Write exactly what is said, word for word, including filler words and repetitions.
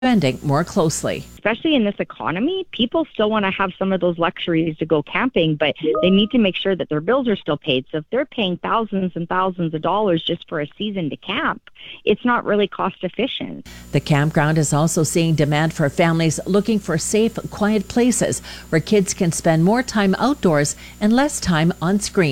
spending more closely. Especially in this economy, people still want to have some of those luxuries to go camping, but they need to make sure that their bills are still paid. So if they're paying thousands and thousands of dollars just for a season to camp, it's not really cost efficient. The campground is also seeing demand for families looking for safe, quiet places where kids can spend more time outdoors and less time on screen.